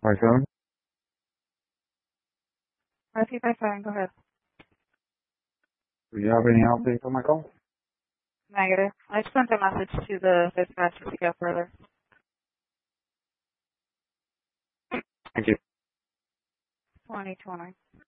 557? 5257, go ahead. Do you have any updates on my call? Negative. I sent a message to the dispatcher to go further. Thank you. 2020.